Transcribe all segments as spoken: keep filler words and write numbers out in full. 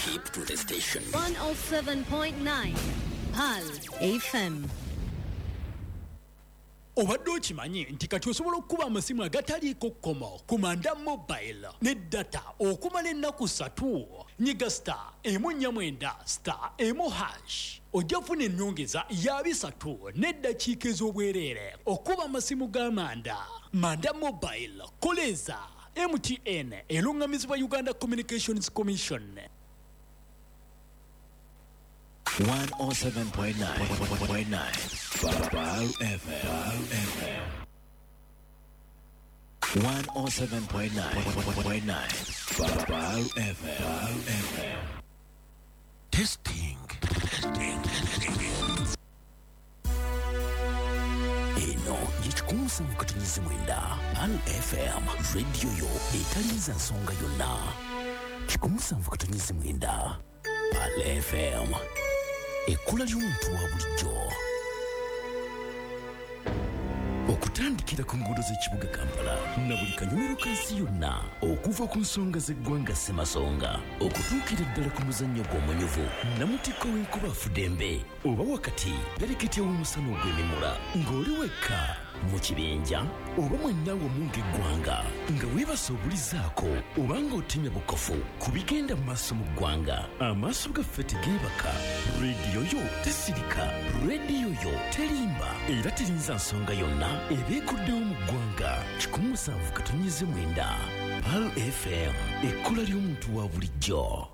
Keep to the station. one oh seven point nine Pal F M. Obadde okimanyi nti kati osobola okuba amasimu agataliiko kkomo ku Manda Mobile ne data okumala ennaku ssatu. Nyiga star emu nnya mwenda star emu hash ojja kufuna ennyongeza ya bisatu n'eddakiika ez'obwereere okuba amasimu ga Manda. Manda Mobile koleza M T N elungamizibwa Uganda Communications Commission. one oh seven point nine Pal F M. one oh seven point nine Pal F M. Testing. Testing. Eno yichikunsa mukatumizi mwenda Pal F M radio yo etaliza nsonga yonna. Chikunsa mukatumizi mwenda Pal F M. Ekula ly'omuntu wa bulijjo. Okutandikira ku nguudo z'ekibuga Kampala na buli kanyomero kansi yonna okuva ku nsonga z'eggwanga Ssemasonga okutuukira ddala ku muzannyo gw'omunyuvu Namutiko w'enkuba Fudembe oba wakati pereketi w'omusana ogw'emimula ng'oli wekka mu kibinja oba mwenna wamu ng'eggwanga nga weebase obulizaako oba ng'otemya bukofu ku bigenda mu maaso mu ggwanga amaaso gaffe tegeebaka rediyo yo tesirika rediyo yo terimba era terinza nsonga yonna ebeekuddewo mu ggwanga kikumi musanvu katonnyeze mwenda Pal F M ekkola ly'omuntu wa bulijjo.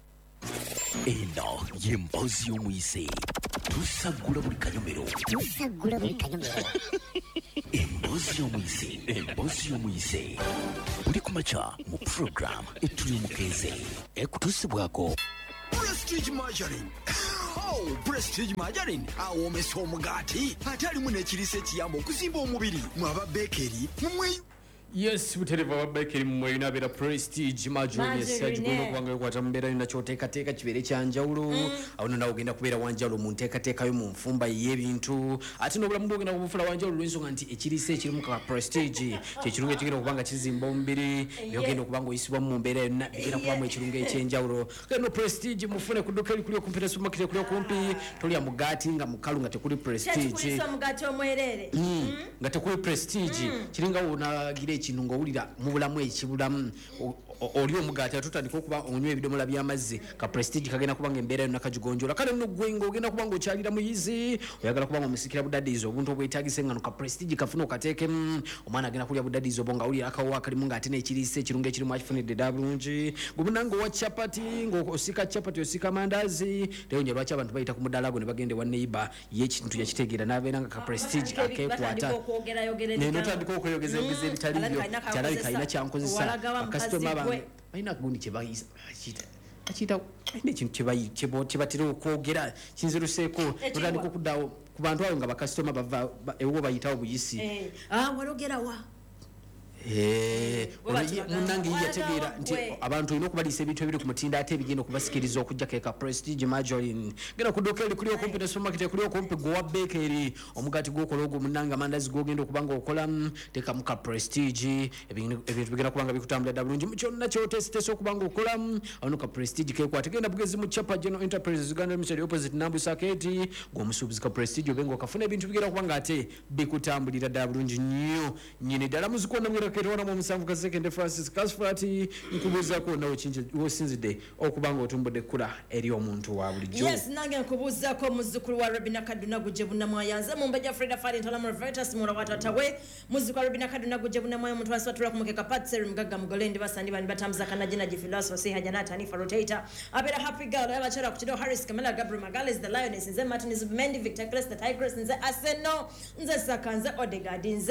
Eno ye mboozi y'omuyise tusaggula buli kanyomero tusaggula buli kanyomero emboozi y'omuyise emboozi y'omuyise buli ku makya mu program ettuli omukeeze ekutuusibwako Prestige Margarine. Oh, Prestige Margarine. Awomesa omugaati ate alimu n'ekiriisa ekiyamba okuzimba omubiri mwaba bakery mumwe. Yes, butereva wa bakery mumwe inabera Prestige Margarine yesajjukulu kubanga yokwata mbeera ina kyoteekateeka kibeere kyanjawulo awo nawe ogenda kubeera wanjawulo mu nteekateekayo mu nfumba y'ebintu ate n'obulamu bwogenda kubufula wanjawulo olw'ensonga nti ekiriisa ekirimu ka Prestige kyekirungo ekigenda okubanga kizimba omubiri byogenda okubanga oyisibwamu mu mbeera yonna egenda kubamu ekirungo ekyenjawulo keno Prestige mufune ku dduka erikuli okumpi ne supermarket ekuli okumpi tolya mugaati nga mukalu nga tekuli Prestige nga tekuli Prestige kiringa wonagira ekintu ng'owulira mu bulamu ekibulamu oli omugaati atutandika okuba onywa ebidomola by'amazzi ka Prestige kagenda kubanga embeera yonna kagigonjola kale nno gwe ng'ogenda kubanga okyalira muyizi oyagala kubanga omusikira budadiizi obuntu obwetaagise ngano ka Prestige kafuna okateekemu omwana agenda kulya budadiizi obwo ng'awulira akawo akalimu ng'ate n'ekiriisa ekirungo ekirimu akifunidde ddala bulungi gubuna ng'owa capati ng'osika capati osika mandaazi leero lwaki abantu bayita ku mudaala gwo ne bagenda ewa neighbor y'ekintu yakitegeera n'abeera nga ka Prestige akeekwata nenotandika okweyogeza ebigezi ebitali byo kyalabika alina kyankozesa bakasitoma balina gundi kyebayisa akiyita alina ekintu kyebatera okwogera kinziruseeko notandika okuddawo ku bantu abo nga bakasitoma bava ewo bayitawo buyisi walogerawa munange yategeera nti abantu olina okubaliisa ebintu ebiri ku mutindo ate ebigenda okubasikiriza okujja keka Prestige Margarine genda ku dduka erikuli okumpi ne supermarket ekuli okumpi gwowa bakery omugaati gwokola ogwo munange amandazi gogenda okubanga okolamu tekamu ka Prestige ebintu bigenda kubanga bikutambula dda bulungi mukyonna kyotesitesa okubanga okolamu awano ka Prestige kekwate genda bugezi mu Chapa General Enterprises Uganda Limited opposite Nambu Saketi gwomusuubuzi ka Prestige obenga okafuna ebintu bigenda kubanga ate bikutambulira dda bulungi nnyo nyini ddala muzikona mwera ketona mu musanvu ka second Francis Kasfati nkubuza ko nawo kinje wosinzide okubanga otumbode kula eri omuntu wa bulijjo. Yes, nange nkubuza ko muzukulu wa Rabina Kaduna guje bunamwa yanze mu mbeja Freda Fari ntola mu Revertus mu rawata we muzukulu wa Rabina Kaduna guje bunamwa omuntu wasatula kumukeka Patseri mgaga mugolendi basandi bani batamza kanaje na philosophy hajanata ni rotator abera happy girl abachara kuchido Harris Kamala Gabriel Magales the Lioness nze Martinez Mendy Victor Crest the Tigress nze Arsenal nze Sakanze Odegaard nze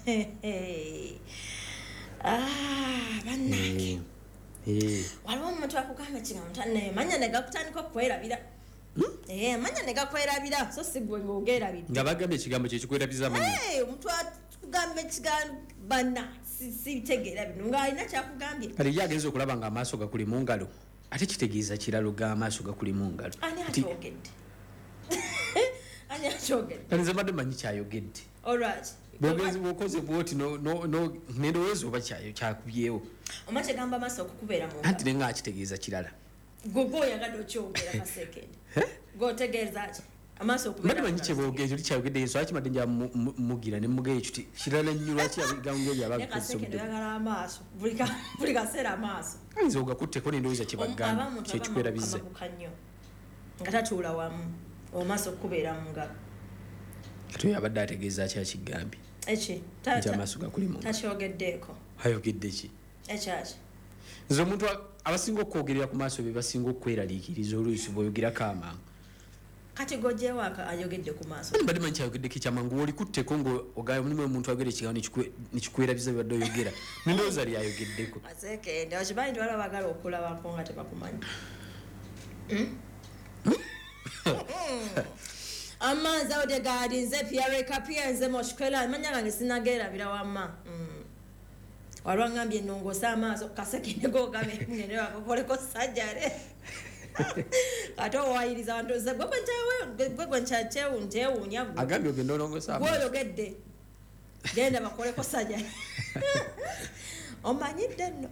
ah banake eh waliwo omuntu akugamba kinga mutane manya nega kutandika kwerabira eh manya nega kwerabira so sigwe ngogerabira nga bagambye ekigambo kye kikwerabiriza manya eh omuntu akugamba ekigambo bana si tegera bino nga alina kyakugambye kale yagenze okulaba nga amaaso gakuli mu ngalo ate kitegeeza kiralo ga amaaso gakuli mu ngalo ani atogedde ani atogedde kale nze mbadde manyi kyayogedde all right bogezi bokoze bwoti no no no nendo wezo bachyayo kyakubyewo omache gamba maso okukubera mu anti nenga akitegeeza kirala gogo yagadde okyogera kasekende gotegeeza ki amaaso okubeera manyi kyeboogera oli kyayogedde enso akimadde nja mugira ne mugeyo ekyo kirala nnyo lwaki abigambo ebyo abasekende oyagala amaaso buli kaseera amaaso ayinza ogakutteko nendowooza kyebagamba kyekikwerabizza nga tatuula wamu omaaso okubeera mu ngalo kati oyo abadde ategeeza ki akigambye eki nti amaaso gakuli mu takyogeddeeko ayogedde ki ekyaki nze omuntu abasinga okwogerera ku maaso be basinga okweraliikiriza oluusi bw'oyogerako amangu kati gojewaaka ayogedde ku maaso mbadde manyi kyayogeddeko ekyamangu olikutteko ngaomulimu omuntu agera ekigambo nekikwerabiza bibadde oyogera nendowooza lyayogeddeko asekende okimanyi nti waliwo bagala okulabako nga tebakumanyi amazzi awo tegaadi nze piyarekapya nze mokikwera manya gange sinagerabira wamma walwa ngambye nongosa amaaso kasekende gogabe ngende wakokoleko sajjale ate owayiriza abantu ze gwegwe nkyachewuntewunya agambye ogenda olongosa amaaso gwoyogedde genda bakoleko sajjale omanyidde nno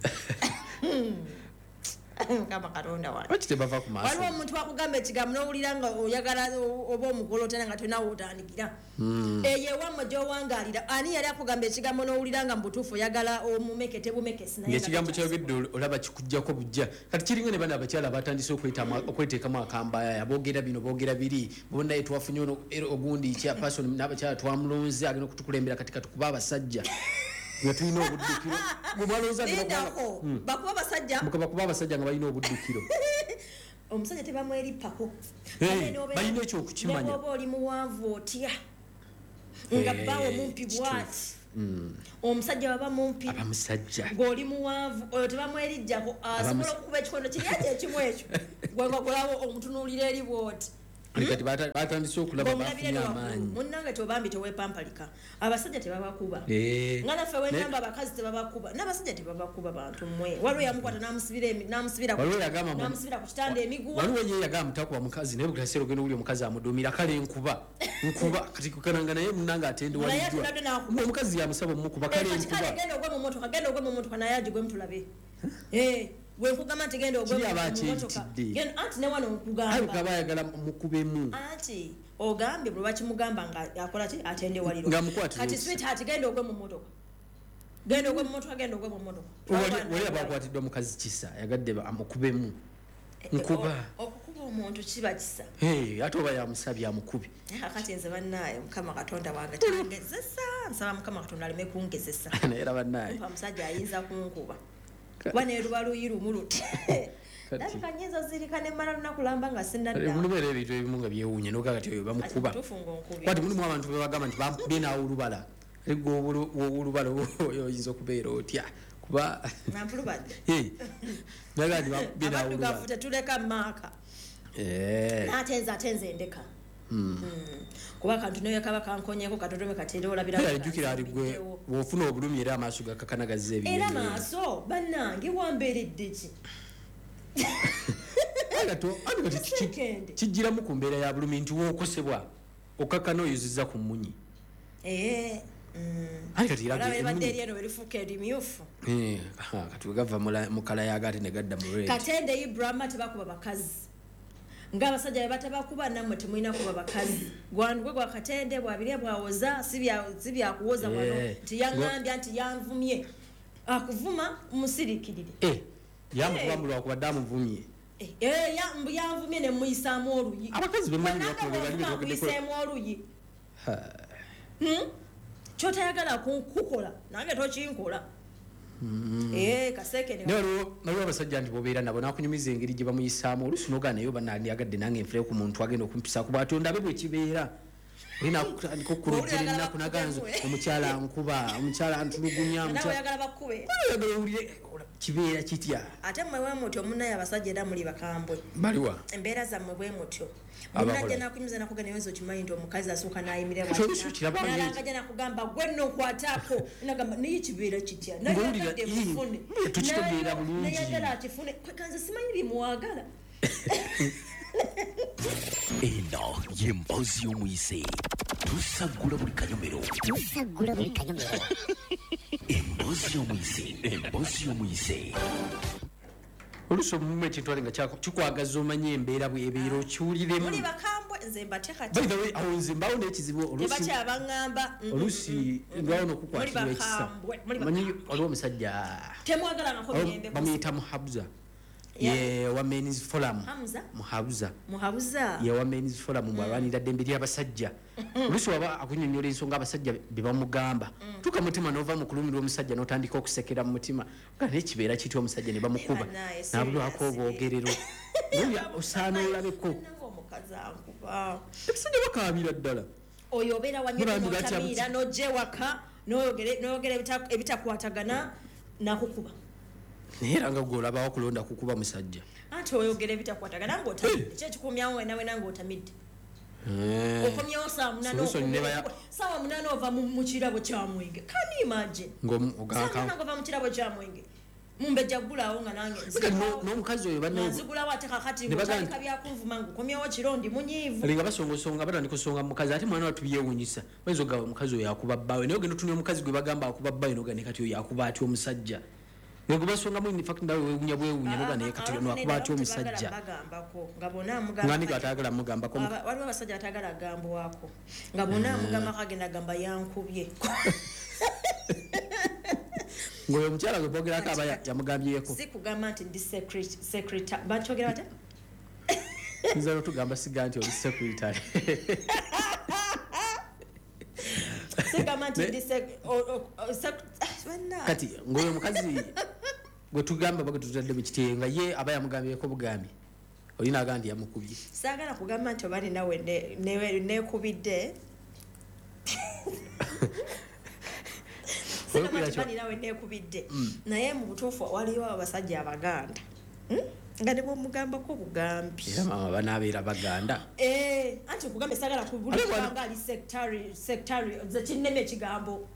kama katonda wano lwaki tebava ku maaso waliwo omuntu wakugamba ekigambo n'owulira nga oyagala oba omugolotera nga tolina wotandikira eyo ewammwe gy'owangaalira ani yali akugamba ekigambo n'owulira nga mubutuufu oyagala omumekete bumekesi ngaekigambo kyayogedde olaba kikujjako bujja kati kiringa ne bana abakyala batandise okweteekamu akambaaya boogera bino boogera biri bonaye twafunye ogundi chairperson n'abakyala twamulonze agenda okutukulembera kati katukuba abasajja nga tulina obuddukiro bakuba abasajja bakuba abasajja nga balina obuddukiro omusajja tebamweripako balina ekyokukimanya oba oli muwanvu otya nga bawo mumpi bwati omusajja baba mumpi abamusajja ng'oli muwanvu oyo tebamwerijjako asobola okukuba ekikondo kiryaky ekimu ekyo gwengagulawo omutunuulira eri bwoti kati batandise okulaba bafunye amaanyi munnange tobambi tewepampalika abasajja tebabakuba nga naffe wenamba abakazi tebabakuba n'abasajja tebabakuba bantu mmwe waliwo yamukwata namusibira ku kitanda emiguwa waliwo ye yagamba mutakuba mukazi naye bugasera ogenda owuli omukazi amuduumira kale nkuba nkuba kati kukananga naye munnange atende waliddwa omukazi yamusaba omukuba kale nkuba genda ogwe mu motoka genda ogwe mu motoka naye agigwe mutulabe wenkugamba nti genda ogweanti newano nkugamba bayagala mukubemu anti ogambye bwe bakimugamba nga akola ki atende waliro kati sweetheart genda ogwe mu motoka genda ogwe mu motoka genda ogwe mu motoka wali abakwatiddwa mukazi kisa yagadde amukubemu nkuba okukuba omuntu kiba kisa ate oba yamusabye amukubi kakati nze bannaaye mukama katonda wange tangezesa nsaba mukama katonda aleme kungezesa naye era bannaaye omusajja ayinza kunkuba kuba neruba luyi lumu luti ndabika nyinza zirika nemala lunakulamba nga sinaddamulimu era ebintu ebimu nga byewuunya nogaga ti oyo bamukuba kwati mulimu abantu bebagamba nti bambye naawe olubala arigwe olubala oyo oyinza okubeera otya kuba nampulubadde naga nti bambye naawe olubala abaddugavu tetuleka maaka natenze atenze endeka kuba kantu naye kaba kankonyeko katotome katera olabira ajjukira ali gwe bw'ofuna obulumi era amaaso gakakanagaza ebibi era maaso bannange wambeeredde ki kijjiramu ku mbeera ya bulumi nti wookosebwa okakana oyozizza ku munyi badde eri eno berifuuka erimyufu kati wegava mu kala yaga ate ne gadda mu red katende ibrahima tebakuba bakazi ng'abasajja be batabakuba nammwe temulina kuba bakazi gwandugwe gwa katende bwabirya bwawoza si byakuwoza wano nti yaŋŋambya nti yanvumye akuvuma musirikirire yamukuba mu lwakubadde amuvumye mbu yanvumye ne muyisaamu oluyi abakazi bemuyisaamu oluyi kyotayagala kukola nange tokinkola naliwo abasajja nti bobeera nabo nakunyumiza engeri gye bamuyisaamu oluusi nogaa naye oba nandiyagadde nange enfere ku muntu agenda okumpisaku bwati ondabe bwe kibeera olinatandika okulojera ennaku naganze omukyala nkuba omukyala ntulugunya owulire kibeera kitya ate mmwe bwe mutyo munnaye abasajja era muli bakambwe baliwa embeera zammwe bwe mutyo munajja nakunyumiza nakugana yinza okimanyi nti omukazi asooka nayimirira nalangajja nakugamba gwe nno nkwatako nagamba naye kibeera kitya nayagadde mufune tukitegeera bulungi nayagala akifune kwekanze simanyi byemuwagala eno y'emboozi y'omuyise tusagula buli kanyomero tusagula buli kanyomero emboozi y'omuyise emboozi y'omuyise oluso mume kintu alinga kyako kikwagaza omanye embeera bw'ebeera okiwuliremu muli bakambwe nze mbateeka by the way awo nze mbawo n'ekizibu olusi tebakyabangamba olusi ngawo n'okukwatirwa ekisa manyi waliwo omusajja temwagalangako mirembe bamuyita muhabuza ye wa men's forum Hamza muhabuza muhabuza ye wa men's forum mwalwanira ddembe ly'abasajja olusi waba akunyonnyola ensonga abasajja bye bamugamba tuka mutima n'ova mu kulumirwa omusajja n'otandika okusekera mu mutima nga n'ekibeera kitya omusajja ne bamukuba n'abulwako obwogerero oya osaana olabeko omukazi ankuba ebisajja bakaabira ddala oyo obeera wanyotamiira n'ojja ewaka n'oyogera ebitakwatagana nakukuba naye era nga gwe olabawo kulonda kukuba musajja anti oyogera ebitakwatagana ng'otamidde kyekikumyawo nawe nange otamidde okomyewo saawa munaana ova mu kirabo kya mwenge can you imagine ngova mu kirabo kya mwenge mumbejja ggulawo nga nange n'omukazi oyo nzigulawo ate kakati ngotandika byakunvuma ng'okomyewo kirondi munyiivu linga basongosonga batandika osonga mukazi ate mwana watu byewunyisa bayinza ogaba omukazi oyo akuba bbawe naye ogenda otunira omukazi gwe bagamba akuba bbawe nogane kati oyo akuba atya omusajja negubasongamu in fact nawe wewunya bwewunya noga naye kati noakuba atya omusajja ngani gatagala mugambako waliwo abasajja batagala agambwako nga bonna amugamba kagenda gamba yankubye ngoyo omukyala gwe bogerako aba yamugambyeko si kugamba nti ndi secretary bakyogera batya nza notugamba siga nti oli secretary sigamba nti ndi kati ngoyo omukazi gwe tugamba baga tutadde mu kitiyo nga ye aba yamugambyeko bugambi olina agamba nti yamukubye saagala kugamba nti oba ninawe nekubidde ninawe nekubidde naye mu butuufu waliwo abasajja abaganda nga ne bwomugambako bugambi era mama banaabeera baganda anti okugamba esagala kubulanga ali sectary ze kinneme ekigambo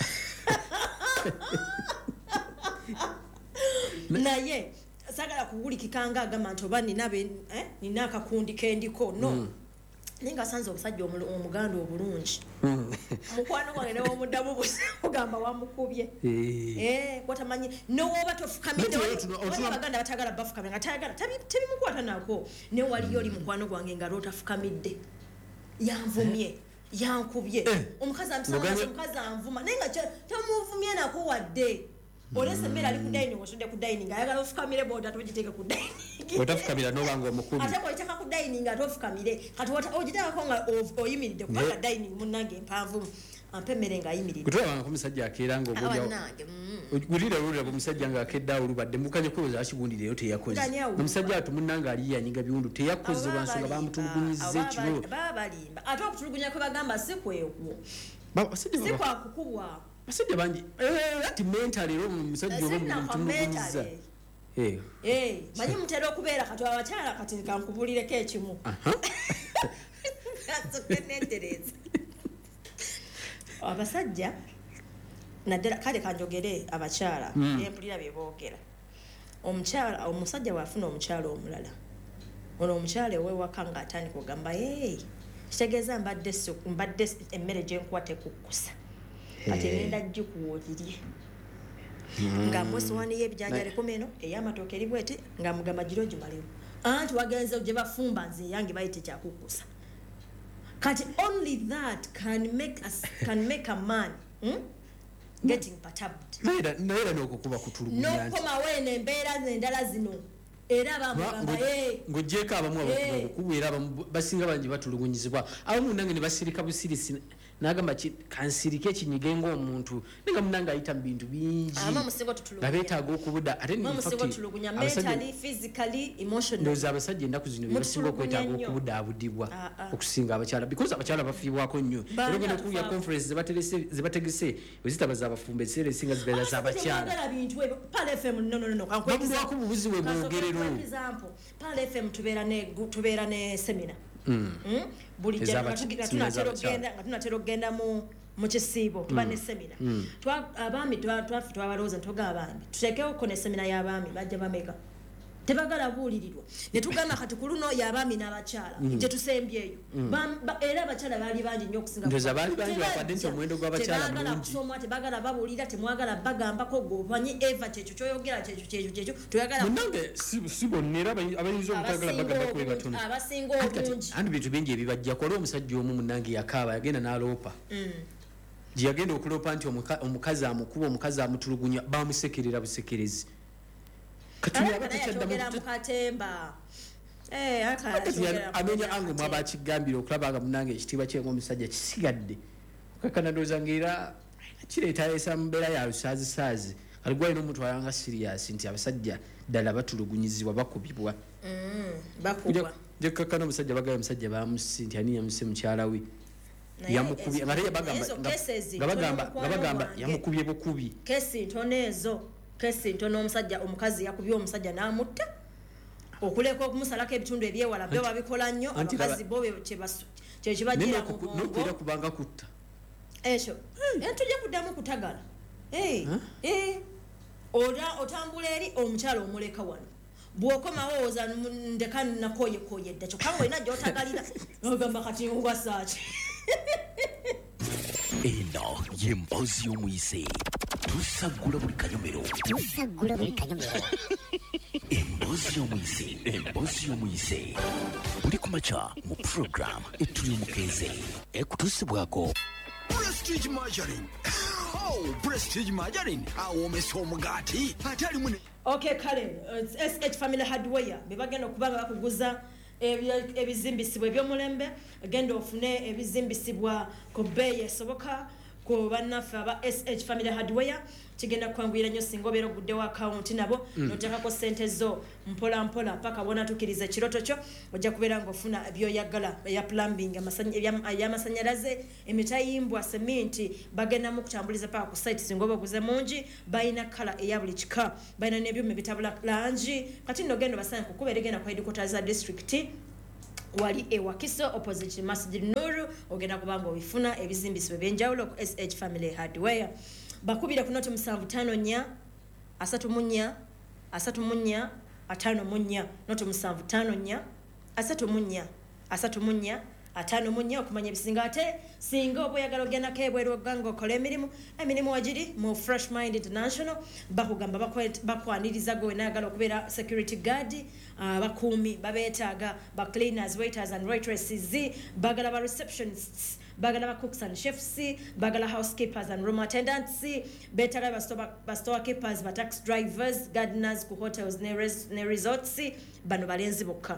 naye sagala kuwulikikanga agamba nti oba nina akakundi kendiko no naye nga asanze omusajja omuganda obulungi mukwano gwange newomuddamu bugamba wamukubye kwatamanyi nowooba tofukamidde abaganda batagala bafukamire nga tebimukwata nako naye waliyo oli mukwano gwange nga lwotafukamidde yanvumye yankubye omukazi amusanze omukazi anvuma naye nga tamuvumye nako wadde olese mmere ali ku dining otudde ku dining ayagala ofukamire boda togiteeke ku dining otafukamira nobanga omukubi ate bw'oyiteeka ku dining ate ofukamire kati ogiteekako nga oyimiridde kubanga dining munnange empanvu ampa emmere ng'ayimiridde kutulabanga ku musajja akeera ng'oguliawo gulira olulaba omusajja ng'akedde awo olubadde mukanye kwewoza akigundire eyo teyakoze omusajja atu munnange ali yanyiga biwundu teyakoze lwansonga bamutulugunyizza ekiro baba balimba ate okutulugunya kwe bagamba si kwekwo si kwakukubwa basajja bangi ati mentally era omusajja oba mutulugunyizza manyi mutera okubeera kati abakyala kati kankubulireko ekimu nentereza abasajja naddala kale kanjogere abakyala empulira byeboogera omukyala omusajja waafuna omukyala omulala ono omukyala ewewaka ng'atandika ogamba ee kitegeeza mbadde emmere gyenkuwa tekukkusa kati egenda gikuwoolirye ng'amuwa essowaani y'ebijanjalo ekumi eno ey'amatooke eri bweti ng'amugamba giro gimalewo anti wagenze gye bafumba nze eyange bayite kyakukkusa kati only that can make, us, can make a man hmm? getting perturbed naera n'okukuba kutulugunya n'okomawo eno embeera endala zino era bamugamba ng'ogyeko abamu abakuba obukubu era basinga bangi batulugunyizibwa abamu nange ne basirika busirisi nagamba kansirike ekinyige ng'omuntu nenga munange ayita mu bintu bingi nga beetaaga okubuda ate ndowooza abasajja ennaku zino bebasinga okwetaaga okubudaabudibwa okusinga abakyala because abakyala bafiibwako nnyo era ogenda okuwulira conference zebategese wezitaba z'abafumba ekiseera esinga zibeera z'abakyala babulwako bubuzi we bwogerero Pale F M tubeera ne semina buli nga tunatera okugenda mu kisiibo tuba ne semina abaami twabalowooza ntoga abaami tuteekewoko ne semina y'abaami bajja bameka tebagala buulirirwa ne tugamba kati ku luno y'abaami n'abakyala gye tusembyeyo era abakyala baali bangi nnyo okusinga ndoza baali bangi wakwadde nti omuwendo gw'abakyala mulungi kusoma tebagala babuulira temwagala bagambako gwomanyi eva kyekyo kyoyogera kyekyo kyekyo kyekyo toyagala munange si bonna era abayinza okutagala bagambako be batono abasinga obungi anti bintu bingi ebibajja kwali omusajja omu munange yakaaba yagenda n'aloopa gye yagenda okuloopa nti omukazi amukuba omukazi amutulugunya bamusekerera busekerezi amenya ange mwaba akigambira okulaba nga munange ekitiibwa kye ng'omusajja kisigadde okakanadooza ngaera kireeta yesa mu mbeera ya lusaazisaazi aligwalina omuntu alanga siriyasi nti abasajja ddala batulugunyizibwa bakubibwa jekakana omusajja bagamba omusajja bamusi nti ani yamuse mukyala we yamukubye nga bagamba yamukubye bukubi kesi ntono ezo kesi ntono omusajja omukazi yakubye omusajja n'amutta okuleka okumusalako ebitundu ebyewala byo babikola nnyo abakazi bo kyekibagira notera kubanga kutta ekyo tujja kuddamu kutagala otambula eri omukyala omuleka wano bw'okomawo oza ndeka nakoyekoye dda kyokka nga olina gy'otagalira ogamba kati ngwasaaki eno y'emboozi y'omuyise tusagula buli kanyomero tusagula buli kanyomero emboozi y'omuyise emboozi y'omuyise buli ku makya mu program etuli omukeeze ekutuusibwako Prestige Margarine. Oh, Prestige Margarine. Awomesa omugaati ate alimu ne okay kale uh, S H Family Hardware bebagenda okubanga bakuguza ebizimbisibwa ebyomulembe agenda ofune ebizimbisibwa ku bbeeyi esoboka ku bannaffe aba S H Family Hardware kigenda kwanguyira nnyo singa obeera oguddewo akawunti nabo noteekako ssente zo mpola mpola paka bonatukiriza ekiroto kyo ojja kubeera ng'ofuna byoyagala eya plumbing ey'amasanyalaze emitayimbwa seminti bagendamu kutambuliza paka ku site singa oba oguze mungi balina kala eya buli kika balina n'ebyuma ebitabula langi kati nno genda basanya kukuba erigenda ku headquarters za district wali ewakiso opposite Masjid Nuru ogenda kubanga obifuna ebizimbisibwa ebyenjawulo ku S H Family Hardware bakubira ku noti musanvu ttaano nnya asatu mu nnya asatu mu nnya ataano mu nnya noti musanvu ttaano nnya asatu mu nnya asatu mu nnya ataano mu nnya okumanya ebisinga ate singa oba oyagala ogendako ebweru oganga okola emirimu emirimu wagiri mu Fresh Mind International bakugamba bakwaniriza gwe nayagala okubeera security guard abakuumi babeetaaga ba cleaners waiters and waitresses bagala ba receptionists bagala ba cooks and chefs bagala housekeepers and room attendants beetaaga ba store keepers ba taxi drivers gardeners ku hotels ne resorts bano balenzi bokka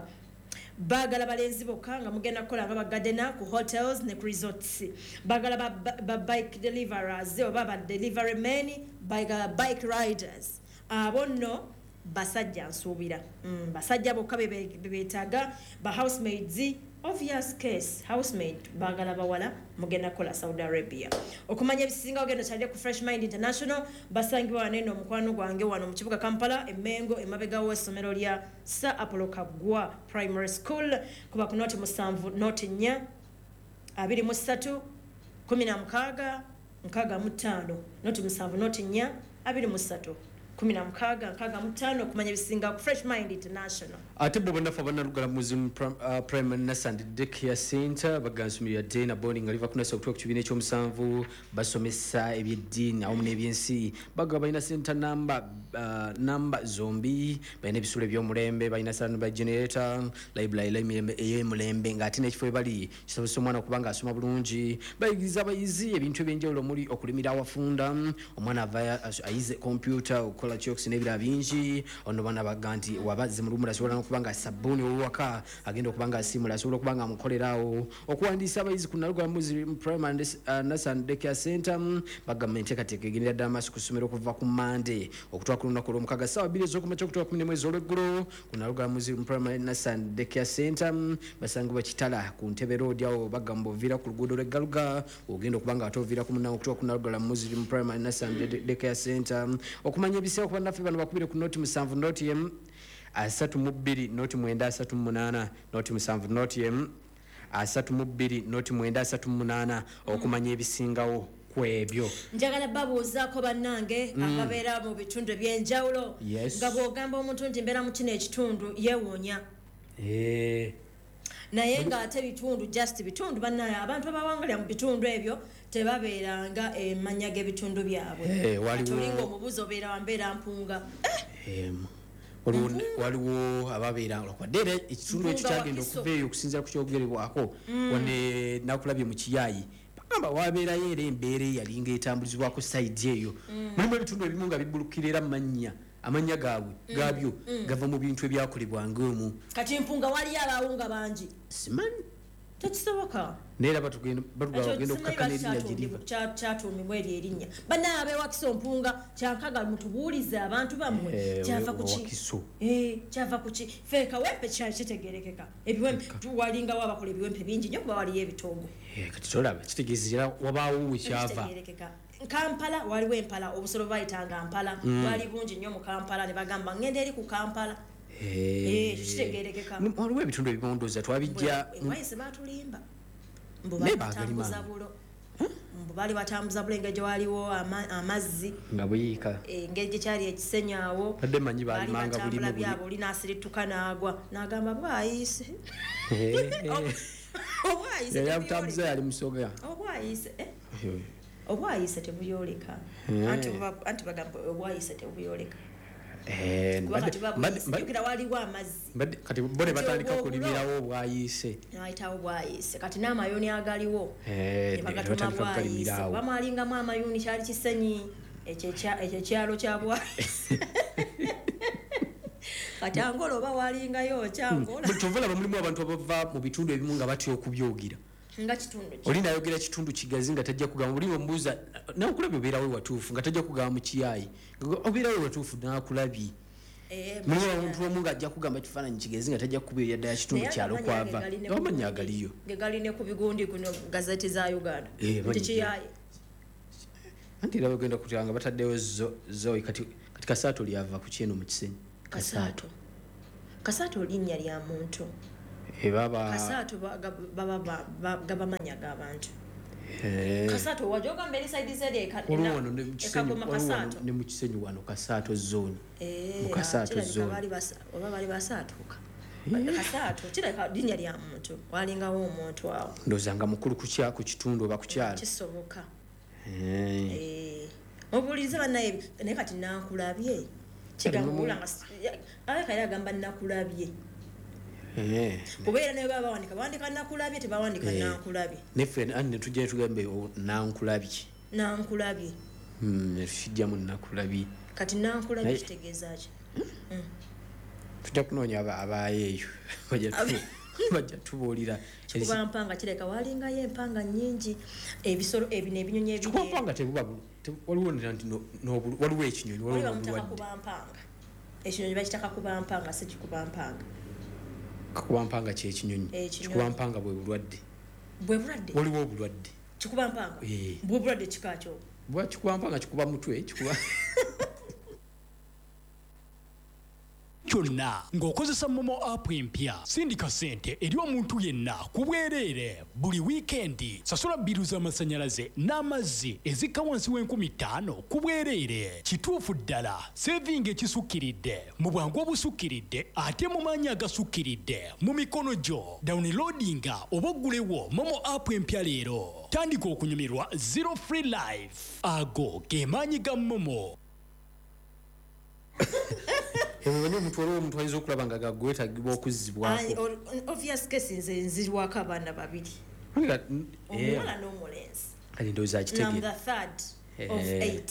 bagala balenzi bokka nga mugenda kukola nga bagadena ku hotels ne ku resorts bagala ba, ba, ba bike deliverers oba ba delivery men bagala bike riders abo nno basajja nsuubira mm, basajja bokka bebeetaaga ba housemaids obvious case housemaid bagala bawala mugenda kola Saudi Arabia okumanya ebisinga ogenda kyali ku Fresh Mind International basangibwa neno omukwano gwange wano mu kibuga Kampala emengo emabega w'essomero lya Sir Apollo Kagwa Primary School kuba ku noti musanvu noti nnya abiri mu ssatu kumi na mukaaga nkaaga mu ttaano noti musanvu noti nnya abiri mu ssatu kumi na mukaaga nkaaga mu ttaano okumanya ebisinga ku Fresh Mind International ate bo bonna fa banalugala muzimu Primary Nursery Daycare Center bagansumira day na boarding aliva kunasa okutuka ku kibiina ekyomusanvu basomesa ebyeddiini awamu n'ebyensi baga balina center number uh, number zombi balina ebisulo ebyomulembe balina standby generator library ey'emulembe ng'ate n'ekifo bali kisobozesa omwana okuba ng'asoma bulungi bayigiriza abayizi ebintu ebyenjawulo omuli okulimira awafunda omwana ava ayize computer okukola kyokusi n'ebirala bingi ono bana baga nti wabaze mu lumu asobola n'okuba nga sabbuuni owaka agenda okuba nga asimula asobola okuba nga amukoleraawo okuwandiisa abayizi ku nalugala muzi Primary Nursery Daycare Center bagamba enteekateeka egendera ddala maaso ku ssomero okuva ku Mande okutwala ku lunaku olw'omukaaga ssaawa bbiri ez'okumakya okutwala kumi n'emu ez'olweggulo ku nalugala muzi Primary Nursery Daycare Center basangibwa kitala ku Ntebe Road awo bagamba oviira ku luguudo lw'eggaluga ogenda okuba nga ate oviira ku munnawo okutwala ku nalugala muzi Primary Nursery Daycare Center okumanya ebiseera kuba naffe bano bakubire ku noti musanvu noti emu asatu mu bbiri noti mwenda asatu mu munaana noti musanvu noti emu asatu mu bbiri noti mwenda asatu mu munaana okumanya ebisingawo kwebyo njagala babuuzaako bannange ababeera mu bitundu ebyenjawulo Yes. nga bw'ogamba omuntu nti mbeera mu kino ekitundu yeewuunya Eh, naye ng'ate bitundu just bitundu bannaye abantu abawangalira mu bitundu ebyo tebabeeranga emanya g'ebitundu byabwe Eh, waliwo- tulinga omubuzi obeera wambeera mpunga em, waliwo waliwo ababeera lwakwadde era ekitundu ekyo Mpunga kyagenda Wakiso. okuva eyo okusinzira ku kyogerebwako wane nakulabye mu kiyayi bagamba wabeerayo era embeera eyalinga etambulizibwako sayidi eyo mulimu ebitundu ebimu nga bibulukira era mannya amannya gaabwe gaabyo gava mu bintu ebyakolebwanga omwo kati mpunga waliyo abawunga bangi simanyi tekisoboka naye era batugenda batugamba bagenda okukakkana erinnya gyeriva kyatuumibwa eryo erinnya bannaye abeewakiso mpunga kyankaga mutubuulize abantu bammwe Eh, kyava ku ki Wakiso. Eh, kyava ku ki fe kawempe kyali kitegerekeka ebiwempe walingawo abakola ebiwempe bingi nnyo kuba waliyo ebitoogo Eh, kati tolaba kitegeeza era wabaawo wekyava kitegerekeka kampala waliwo empala obusolo bayitanga mpala bwali bungi nnyo mu kampala ne bagamba ngenda eri ku kampala Eh, kitegerekeka waliwo ebitundu ebibondoza twabijja enwayise batulimba mbu Naye batambuza bagalima. bulo mbu bali batambuza bulo engeri gye waliwo ama- amazzi nga buyiika engeri gye kyali ekisenyi awo badde manyi bali balimanga batambula bulimu buli byabo oli n'asirituka n'agwa n'agamba bwayise obwayise yali tebuyoleka. amutambuza yali musoga obwayise eh? obwayise tebuyoleka anti ba- anti bagamba obwayise tebuyoleka Eh, kuba mbadde- kati babuyise mbadde- mbadde- jjukira waliwo amazzi mbadde- kati bo ne Kati batandika obwo kulimirawo obwayise ayitawo bwayise kati n'amayuni agaliwo Eh, ne ne bagatuma batandika bwayise kugalimirawo bamwalingamu amayuni kyali kisenyi ekyo ekya- ekyo ekyalo kya bwayise kati angola oba walingayo kyangola tovulaba mulimu abantu abava mu bitundu ebimu nga batya okubyogira nga kitundu ki oli nayogera kitundu kigazi nga tajja kugamba oli omubuuza nakulabye obeerawe watuufu nga tajja kugamba mu kiyayi obeerawe watuufu nakulabye Eh, mulimu abantu omu nga ajja kugamba kifaananyi kigazi nga tajja kukubeera ddala kitundu naye kyalo agamanya kwava ge gali ne nga ku bamanya gundi, agaliyo ge gali ne ku bigundi kuno gazeti za uganda Eh, nti manyi kiyaye anti era bagenda kutanga bataddewo zo- zoyi kati kati kasaato lyava ku kyeno mu kisenyi kasaato kasaato linnya lya muntu ebaba kasaato baga- baba ba- ba- gabamanya g'abantu kasaato wajja ogamba eri saidi zeri eka- waliwo ena- wano ne mu Kisenyi- ekagoma waliwo wano kasaato ne mu kisenyi wano kasaato zooni Eh, mu kasaato kirabika zooni baali basa- oba bali basaatuuka kasaato kirabika linnya lya muntu walingawo omuntu awo ndowooza nga mukulu ku kya- ku kitundu oba ku kyalo kisoboka Eh. Eh, mubuulirize bannaye naye kati nankulabye kigamba mumu- wula nga si- ya- aleka yali agamba nakulabye Eh. kubeera naye baba bawandika bawandika nakulabye tebawandika Eh. nankulabye neffe ani netujja netugambe o- nankulabye nankulabye Hmm, netujjamu nakulabye kati nankulabye Naye- kitegeeza ki tujja kunoonya aba- abaayeeyo bajja tu- bajja tubuulira kikuba mpanga kireka walingayo empanga nnyingi ebisolo ebino ebinyonyi ebiri kikubampanga tebuba bulu- te- waliwo nti no- n'obulu- waliwo ekinyonyi oli waliwo bamutaka obulwadde kuba mpanga ekinyonyi bakitaka kuba mpanga si kikuba mpanga kakubampanga kyekinyonyi Ekinyonyi. kikubampanga bwe bulwadde bwe bulwadde waliwo obulwadde kikuba mpanga Eh. bwe bulwadde kikakyo bwa kikubampanga kikuba mutwe kikuba kyonna ng'okozesa momo app empya sindika ssente eri omuntu yenna ku bwereere buli wiikendi sasula bbiru z'amasannyalaze n'amazzi ezikka wansi w'enkumi ttaano ku bwereere kituufu ddala sevinga ekisukkiridde mu bwangu obusukkiridde ate mu maanyi agasukkiridde mu mikono gyo dawuniloadinga oba oggulewo momo app empya leero tandika okunyumirwa zero free life ago ge maanyi ga momo emanyi omuntu waliwo omuntu ayinza okulaba nga gagwetagibwa okuzzibwako obvious case nze nzirwako abaana babiri Nga- omuwala n'omulenzi kati ndowooza nam akitegere the third of Eh. eight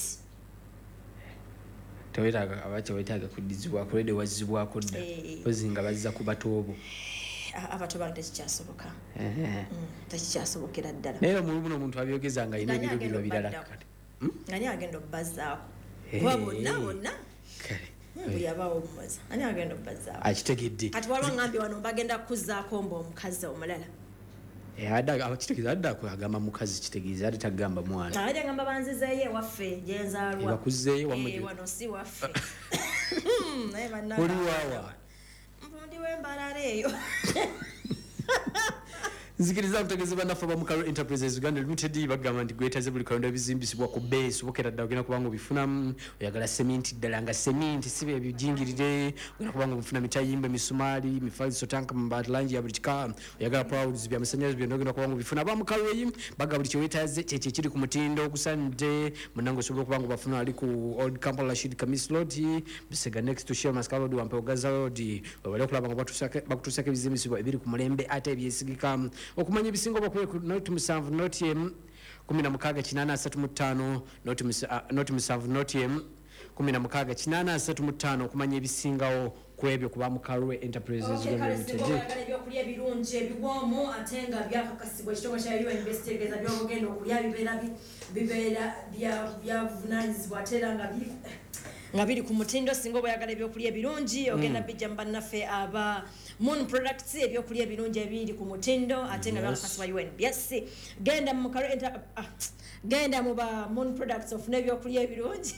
tewetaaga abakya wetaaga kuddizibwako lede wazzibwako dda Eh. pozi nga bazza ku batoobo A- abato bange tekikyasoboka Ehe. Mm, tekikyasobokera ddala naye omuli buno omuntu abyogeza nga alina Nani ebiro agenda biro birala obbaddaako? kati ani agenda obbazzaako Eh. kuba bonna bonna kale buli yabawo omumaza ani agenda obbazzaako akitegedde kati waliwo ngambye wano bagenda kuzzaako mba omukazi omulala kitegeeza adde ako agamba mukazi kitegeeza ate tagamba mwana ali agamba banzizeeyo ewaffe gyenzaalwa Ebakuzzeeyo wamwe Eh, gye- wano si waffe naye banna oli waawa mpundi w'embalala eyo nzikiriza kutegeza banafa ba Mukalo Enterprises Uganda Limited bagamba ndi gwetaze buli kalonda bizimbisibwa ku base bokera ddala ogenda kubanga obifuna oyagala cement ddala nga cement sibe ebijingirire ogenda kubanga obifuna mitayimbe misumali mifaliso tanka mbati langi ya britika oyagala prouds bya masanyalaze byo ogenda kubanga obifuna ba Mukalo yi bagamba buli kyewetaze kyekye kiri ku mutindo kusande munango sobola kubanga bafuna ali ku Old Kampala Rashid Kamis Road bisega next to Shell Mascal Road Wampe Ogaza Road wabale kulaba nga batusake bakutusake bizimbisibwa ebiri ku mulembe ate ebyesigika okumanya ebisingo bakwe not musanvu not em kumi na mukaaga kinana asatu mu ttaano not not musanvu not em kumi na mukaaga kinana asatu mu ttaano okumanya ebisingawo kwebyo kuba Mukalo Enterprises Limited ebyo kulya birungi ebiwomo atenga byakakasibwa ekitongole kya U N investigators byobugenda okulya bibeera bibeera bya byavunanyizibwa atera nga biri nga biri ku mutindo singa obayagala ebyokulya ebirungi ogenda bijja mu bannaffe aba Moon Products ebyokulya ebirungi ebiri ku mutindo ate nga byakakasibwa U N B S genda mu Mukalo ah, genda mu ba Moon Products ofuna ebyokulya ebirungi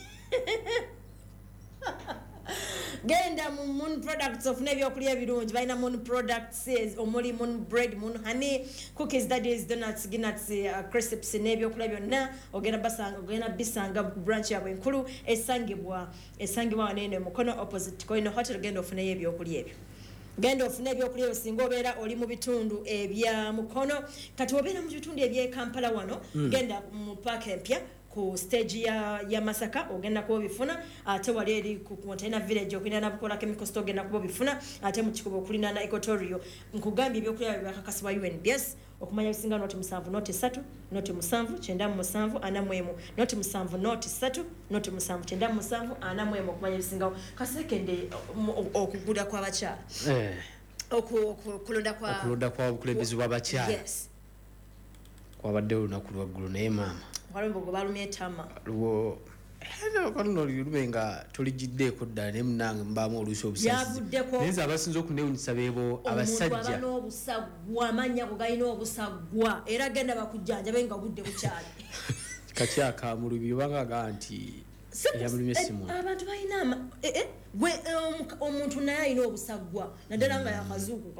genda mu Moon Products ofuna ebyokulya ebirungi balina Moon Products omuli Moon Bread, Moon Honey, Cookies, Daddies, Donuts, Ginuts, uh, Crisps n'ebyokulya byonna ogenda basanga ogenda bisanga branch yabwe enkulu esangibwa esangibwa wanene Mukono opposite Koino Hotel genda ofuna ebyokulya ebyo genda ofuna ebyokulya osinga obeera oli mu bitundu ebya Mukono kati obeera mu bitundu ebye Kampala wano mm. genda mu park empya ku stage ya ya Masaka ogenda ko bifuna ate wali eri ku container village okulina na bukola chemical store ogenda ko bifuna ate mu kikubo okulina na Equatorio nkugambye ebyokulya byakakasibwa U N B S okumanya bisinga noti musanvu noti satu noti musanvu kyenda mu musanvu ana mwemu noti musanvu noti satu noti musanvu kyenda mu musanvu ana mwemu okumanya bisinga kasekende okugula kwa bacha eh okulonda kwa okulonda kwa okulembezi wa bacha yes kwa badde olunaku lwaggulu naye maama walombo gobalumye tama luwo hello kono lubenga tulijiddeeko ddala ne munange mbaamu oluusi obusazi naye abasinza okunewunyisa beebo abasajja omuntu abana obusagwa amanya go galina obusagwa era genda bakujjanja benga budde bukyali kakyaka mu lubi obanga ga nti yamulumye simu abantu balina eh gwe omuntu naye alina obusagwa naddala nga yakazuukuka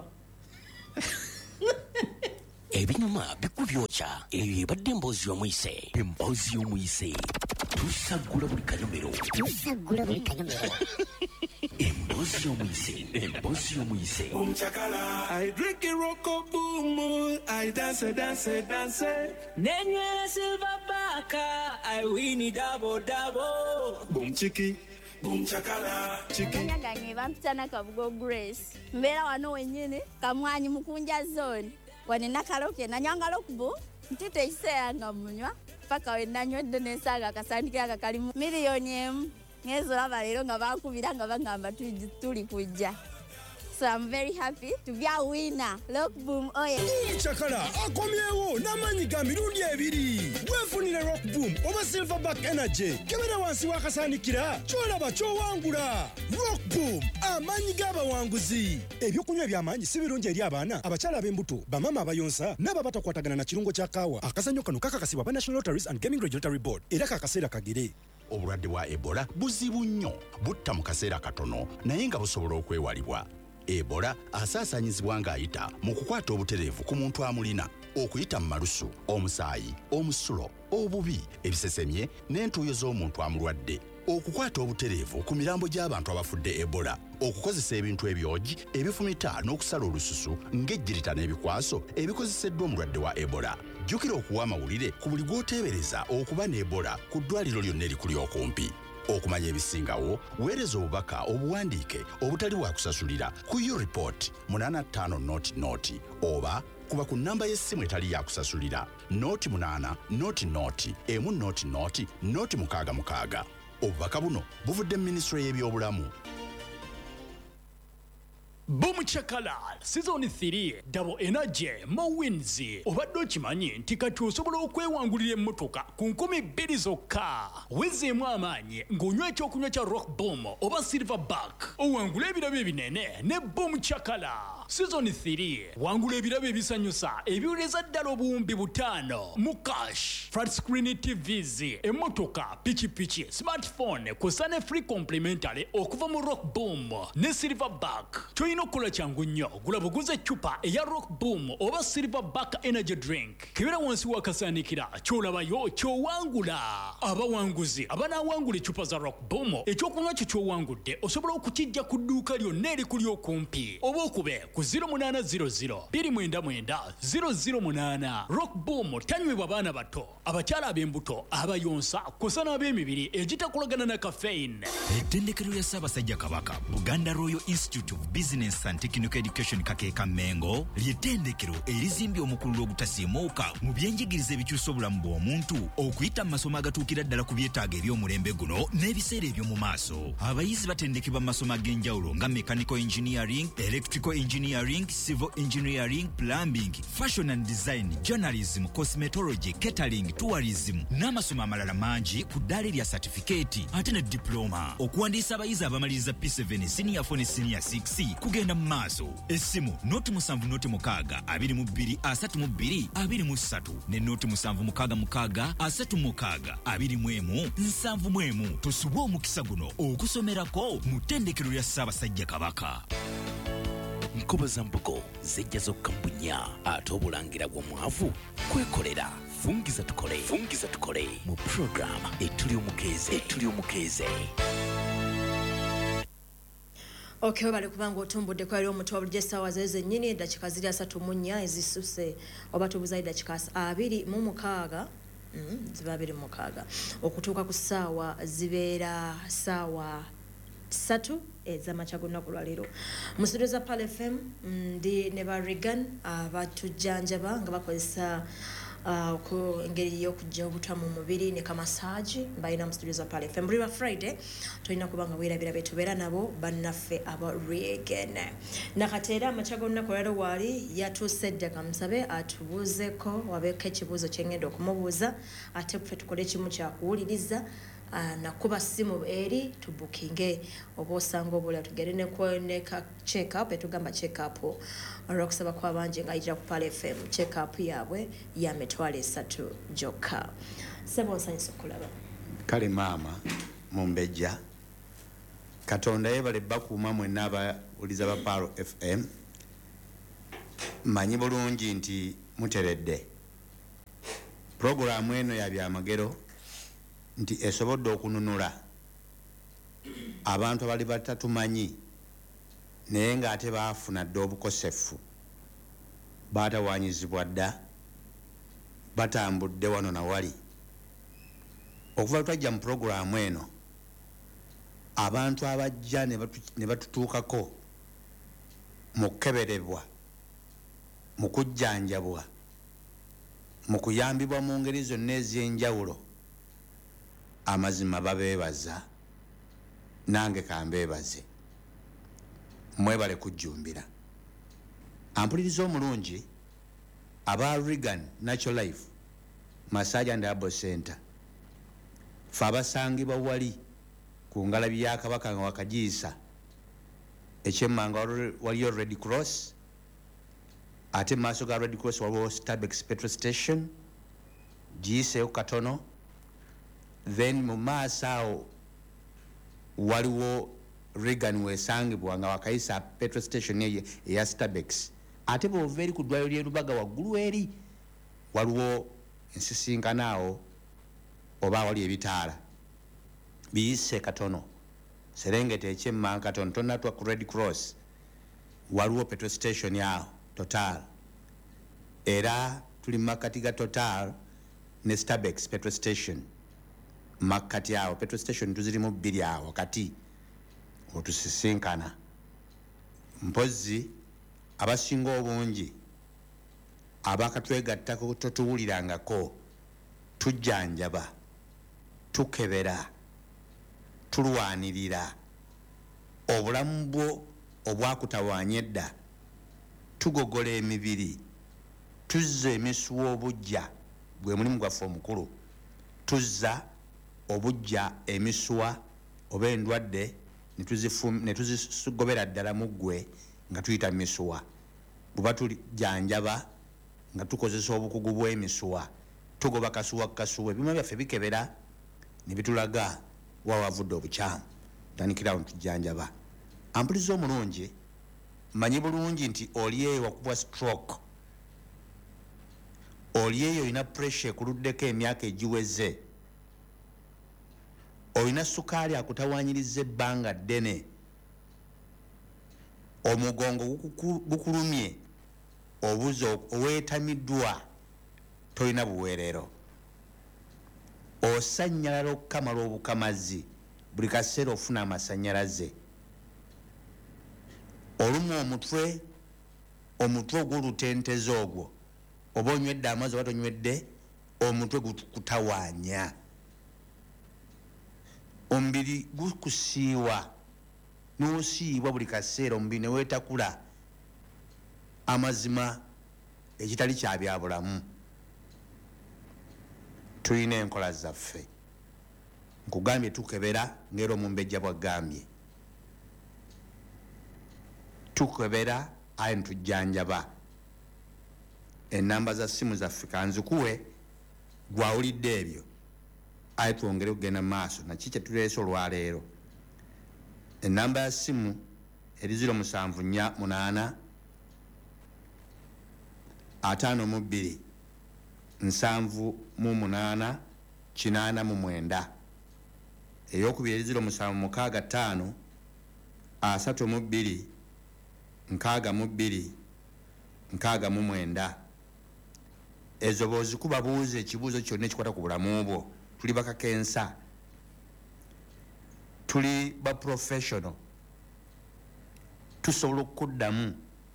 ebinyuma bikubyokya eyo ebadde emboozi y'omuyise emboozi y'omuyise tusagula buli kanyomero tusagula buli kanyomero emboozi y'omuyise emboozi y'omuyise I drink a rock boom, I dance, dance, dance. Nenye silver baka, I win it double, double. Boom chiki, boom chakala, chiki. Nyangange bampitana Kabugo Grace. Mbera wano wenyene, kamwanyi mukunja zone. Wane nakaloke na nyangalo kubu ntite iseyanga munywa paka we nanywedde nesaga akasandike akakalimu miliyoni emu ngezo laba lero nga bakubira nga bagamba tuli kujja. So I'm very happy to be a winner. Look boom oye. Chakala akomyewo namanyi ga mirundi ebiri. Wefunire Rock Boom oba Silverback Energy. Kebera wansi wakasanikira kyolaba kyowangula. Rock Boom amanyi g'abawanguzi. Ebyokunywa ebyamanyi si birungi eri abaana abakyala ab'embuto bamama abayonsa n'aba batakwatagana na kirungo kya kaawa. Akazannyo kano kakakasibwa ba National Lotteries and Gaming Regulatory Board era kakaseera kagere. Obulwadde bwa Ebola buzibu nnyo butta mu kaseera katono naye nga busobola okwewalibwa. Ebola asaasanyizibwa ng'ayita mu kukwata obutereevu ku muntu amulina okuyita mu malusu omusaayi omusulo obubi ebisesemye n'entuuyo z'omuntu amulwadde okukwata obutereevu ku mirambo gy'abantu abafudde Ebola okukozesa ebintu ebyogi ebifumita n'okusala olususu ng'ejjirita n'ebikwaso ebikozeseddwa omulwadde wa Ebola. Jjukira okuwa amawulire ku buli gw'oteebereza okuba ne Ebola ku ddwaliro lyonna erikuli okumpi. Okumanya ebisingawo weereza obubaka obuwandiike obutali bwa kusasulira ku yo report munana ttaano noti noti oba kuba ku nnamba y'essimu etali ya kusasulira noti munana noti noti emu noti noti noti mukaaga mukaaga. Obubaka buno buvudde mu Minisitule y'ebyobulamu. Boom Chakala Season three Double Energy Mo Wins obadde okimanyi nti kati osobola okwewangulira emmotoka ku nkumi bbiri zokka wezeemu amaanyi ng'onywa ekyokunywa kya Rock Boom oba Silverback owangula ebirabo ebinene ne Boom Chakala. season three wangula ebirabo ebisanyusa ebiwuleza ddala obuwumbi butaano mu cash flat screen tvs emmotoka pikipiki smartphone kusa ne free complimentary okuva mu rock boom ne silverback kyolina okukola kyangu nnyo gula buguza eccupa eya rock boom oba silverback energy drink kebera wansi wakasaanikira kyolabayo kyowangula abawanguzi abanaawangula eccupa za rock boom ekyokunywa kyo kyowangudde osobola okukijja ku dduuka lyonna erikuli okumpi oba okube ku zero eight zero zero two nine nine zero zero eight rock boom tanywebwa baana bato abakyala ab'embuto abayonsa kusa n'ab'emibiri egitakolagana na caffeine. Ettendekero lya Ssaabasajja Kabaka Buganda Royal Institute of Business and Technical Education Kakeeka Mengo ly'ettendekero erizimbye omukulu ogutasiimuuka mu byenjigiriza ebikyusa obulamu bw'omuntu okuyita mu masomo agatuukira ddala ku byetaago eby'omulembe guno n'ebiseera eby'omu maaso. Abayizi batendekebwa mu masomo ag'enjawulo nga mechanical engineering, electrical engineering, civil engineering, plumbing, fashion and design, journalism, cosmetology, catering, tourism n'amasomo amalala mangi ku ddaala erya certificate ate ne diploma. Okuwandiisa abayizi abamaliriza P seven senior four ne senior six kugenda mu maaso. Essimu noti musanvu noti mukaaga abiri mu bbiri asatu mu bbiri abiri mu ssatu ne noti musanvu mukaaga mukaaga asatu mukaaga abiri mu emu nsanvu mu emu. Tosubwa omukisa guno okusomerako mu ttendekero lya Ssaabasajja Kabaka. Nkoba za mbogo zijja zokka mbunya ate obulangira bw'omwavu kwekolera. Fungiza tukole fungiza tukole mu program etuli omukeeze etuli omukeeze. Okay, bali kubanga otumbudde kwa lyo omuto wa sawa zeze nnyini dakika ziri asatu mu nnya ezisuse oba tubuza dakika abiri mu mukaaga mm, ziba abiri mu mukaaga okutuuka ku ssaawa zibeera ssaawa satu ez'amakya g'olunaku lwa leero mu studio za Pal F M ndi ne ba Regan abatujjanjaba nga bakozesa Uh, ku engeri y'okujja obutwa mu mubiri ne kamasaji mbalina mu studio za Pal F M buli lwa Friday tulina kubanga weerabira betubeera nabo bannaffe aba Regan nakateera amakya g'olunaku lwa leero waali yatuuse dda kamusabe atubuuzeko wabeeko ekibuuzo kye ngenda okumubuuza ate ffe tukole ekimu kyakuwuliriza Uh, nakuba simu eri tubukinge oba osanga obula tugere ne kwoneka check up etugamba check up olwokusaba kwa bangi nga ijja ku Pal F M check up yaabwe ya mitwalo esatu gyokka. Sebo nsanyusa okulaba. Kale maama mumbejja Katonda yebale bakuuma mwenna abawuliza ba Pal F M manyi bulungi nti muteredde programu eno ya byamagero nti esobodde okununula abantu abali batatumanyi naye ng'ate baafuna dde obukosefu baatawaanyizibwa dda batambudde wano na wali okuva twajja mu puroguramu eno abantu abajja ne batutuukako mu kukeberebwa mu kujjanjabwa mu kuyambibwa mu ngeri zonna ez'enjawulo amazima babeebaza nange kambeebaze mwebale kujjumbira ampuliriza omulungi aba Regan Natural Life Massage and Herbal Center fe abasangibwa wali ku ngalabi ya Kabaka nga wakagiisa ekyemmanga waliyo Red Cross ate maaso ga Red Cross waliwo Starbex petrol station giyiseeyo katono then mu maaso awo waliwo Regan weesangibwa nga wakayisa petrol station eya Starbex ate bw'ova eri ku ddwaliro ly'e Lubaga waggulu eri waliwo ensisinkano awo oba wali ebitaala biyise katono serengeta ekyemmanga katono tonatwa ku Red Cross waliwo petrol station awo Total era tuli makati ga Total ne Starbex petrol station makati awo petrol station tuzirimu bbiri awo kati otusisinkana mpozi abasinga obungi abakatwegattako totuwulirangako tujjanjaba tukebera tulwanirira obulamu bwo obwakutawaanya edda tugogola emibiri tuzza emisuwa obujja gwe mulimu gwaffe omukulu tuzza obujja emisuwa oba endwadde ne tuzigobera ddala mu ggwe nga tuyita misuwa buba tujanjaba nga tukozesa obukugu bw'emisuwa tugoba kasuwa kasuwa ebyuma byaffe bikebera ne bitulaga wawavudde obukyamu tandikirawo tujanjaba ampuliza omulungi manyi bulungi nti olieyo wakubwa stroke olieyo olina pressure ekuluddeko emyaka egiweze olina sukaali akutawanyiriza ebbanga ddene omugongo gukulumye obuzo oweetamiddwa tolina buweerero osanyalala okukamala obukamazi buli kaseera ofuna amasanyalaze olumu omutwe omutwe ogw'olutenteze ogwo oba onywedde amazzi oba tonywedde omutwe gukutawaanya omubiri gukusiiwa n'osiibwa buli kaseera omubiri ne weetakula amazima ekitali kya byabulamu tulina enkola zaffe nkugambye tukebera ng'era omumbejja bwagambye tukebera aye ntujjanjaba enamba za simu zaffe kanzikuwe gwawulidde ebyo aye twongere okugenda mu maaso naki kyetuleese olwaleero enamba ya simu eri ziro musanvu nnya munaana ataano mu bbiri nsanvu mu munaana kinaana mu mwenda eyokubiri eri ziro musanvu mukaaga ttaano asatu mu bbiri nkaaga mu bbiri nkaaga mu mwenda ezo bw'ozikuba buuza ekibuuzo kyonna ekikwata ku bulamu bwo tuli bakakensa tuli ba professional tusobola okukuddamu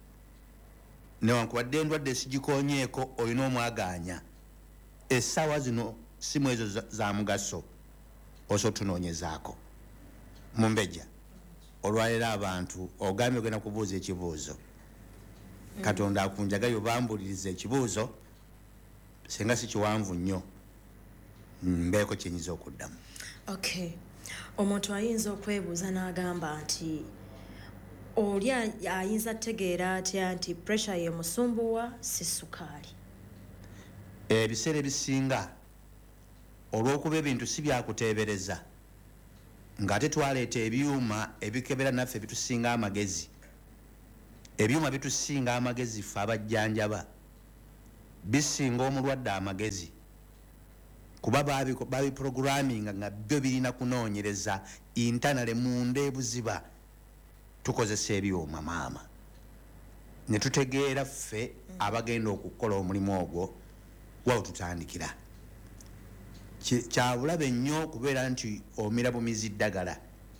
newankubadde endwadde esigikonyeeko olina omwagaanya essaawa zino simu ezo za mugaso osobola tunoonyezaako mumbejja olwaleero abantu ogambye ogenda kubuuza ekibuuzo katonda akunjagayo obambuliriza ekibuuzo singa si kiwanvu nnyo mbeeko kyenyiza okuddamu. Okay, omuntu ayinza okwebuuza n'agamba nti oli ayinza tegeera atya nti pressure ye musumbuwa si sukaali? Ebiseera ebisinga olw'okuba ebintu si byakuteebereza ng'ate twaleeta ebyuma ebikebera naffe bitusinga amagezi ebyuma bitusinga amagezi ffe abajjanjaba bisinga omulwadde amagezi kuba babi programming nga byo birina kunoonyereza internale munda ebuziba tukozesa ebyuma maama ne tutegeera ffe abagenda okukola omulimu ogwo wawo tutandikira kyabulabe nnyo kubeera nti omira bumizi ddagala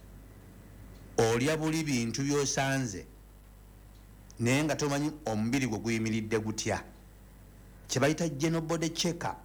olya buli bintu byosanze naye nga tomanyi omubiri gwe guyimiridde gutya kye bayita general body check up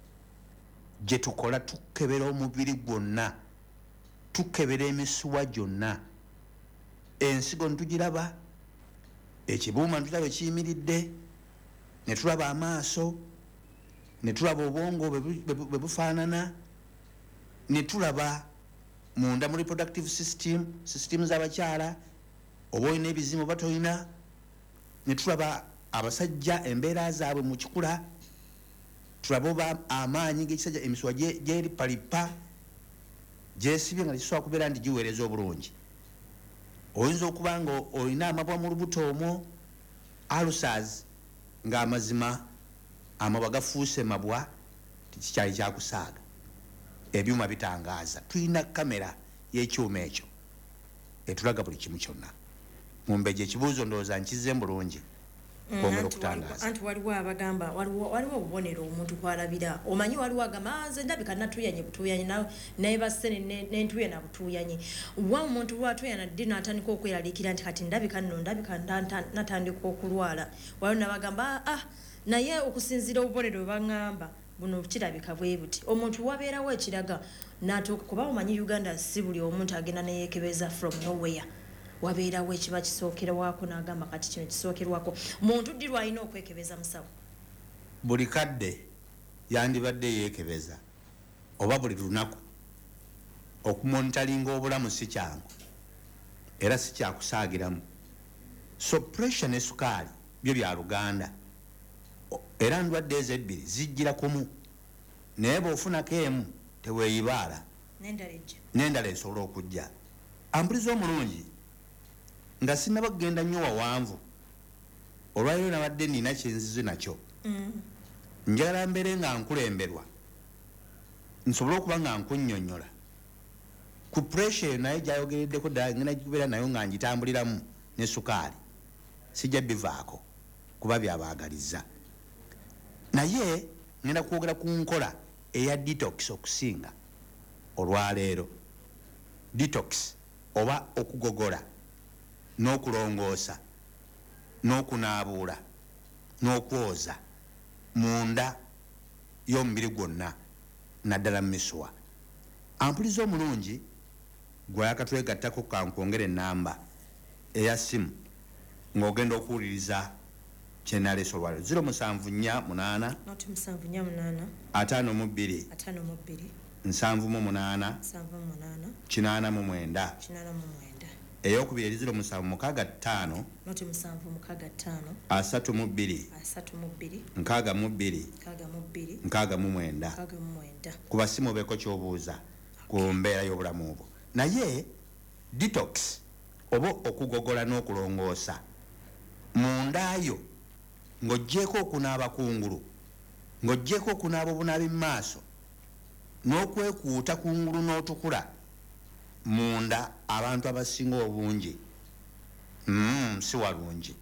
gye tukola tukebera omubiri gwonna tukebera emisuwa gyonna ensigo ntugiraba ekibuuma ntulaba ekiyimiridde ne tulaba amaaso ne tulaba obwongo bwe bufaanana ne tulaba munda mu reproductive system system z'abakyala oba olina ebizimu oba tolina ne tulaba abasajja embeera zaabwe mu kikula tulaba oba amaanyi g'ekisajja emisuwa gyeripalipa gyesibye nga tekisobola kubeera nti giweereza obulungi oyinza okuba nga olina amabwa mu lubuto omwo alusas ng'amazima amabwa gafuuse mabwa tekikyali kyakusaaga ebyuma bitangaaza tulina kamera y'ekyuma ekyo etulaga buli kimu kyonna mumbeje ekibuuzo ndowooza nkize bulungi kwongera okutangaaza anti waliwo abagamba waliwo obubonero omuntu kwalabira omanyi waliwo agamba nze ndabika natuyanye butuyanye naye basse nentuye na butuyanye wa omuntu lwatuyana ddi n'atandika okweraliikira nti kati ndabika nno ndabika natandika okulwala waliwo nabagamba ah naye okusinziira obubonero bwebaŋŋamba buno kirabika bwe buti omuntu wabeerawo ekiraga n'atuuka kuba omanyi Uganda si buli omuntu agenda neyeekebeza from nowhere wabeerawo ekiba kisookerwako n'agamba kati kino kisookerwako muntu ddi lwalina okwekebeza musawo buli kadde yandibadde yeekebeza oba buli lunaku okumonitalinga obulamu si kyangu era si kyakusaagiramu so pressure ne sukaali byo bya Luganda era ndwadde ezo ebbiri zijjira kumu naye bw'ofunako emu teweeyibaala n'endala esobola okujja. Ampuliza omulungi nga sinnaba kugenda nnyo wawanvu olwaliro nabadde nina kyenzize nakyo njagala mbeere nga nkulemberwa nsobole okuba nga nkunnyonnyola ku pressure naye gyayogereddeko ddala ngenda kubeera nayo nga ngitambuliramu ne sukaali sijja bivaako kuba byabaagaliza naye ngenda kwogera ku nkola eya detox okusinga olwaleero. Detox oba okugogola n'okulongoosa n'okunaabuula n'okwoza munda y'omubiri gwonna naddala mumisuwa. Ampuliza omulungi gwayakatwegattako kankwongera ennamba eya simu ng'ogenda okuwuliriza kyenaleesa olwaleero zero musanvu nnya munaana ataano mu bbiri nsanvu mu munaana kinaana mu mwenda eyokubiri eri zero musanvu mukaaga ttaano asatu mu bbiri nkaaga mu bbiri nkaaga mu mwenda ku basimu beeko ky'obuuza ku mbeera y'obulamu obwo. Naye detox oba okugogola n'okulongoosa mundaayo ng'oggyeko okunaaba kungulu ng'oggyeko okunaaba obunaabi mu maaso n'okwekuuta kungulu n'otukula munda abantu abasinga obungi mm, si walungi.